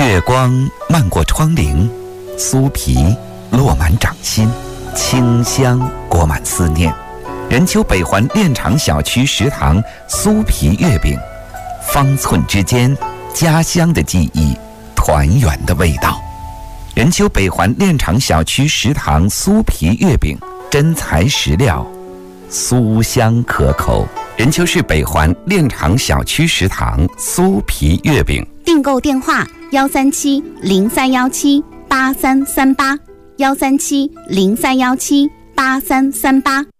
月光漫过窗棂，酥皮落满掌心，清香裹满思念。任丘北环炼厂小区食堂酥皮月饼，方寸之间，家乡的记忆，团圆的味道。任丘北环炼厂小区食堂酥皮月饼，真材实料，酥香可口。任丘市北环炼厂小区食堂酥皮月饼， 订购电话13703178338，13703178338。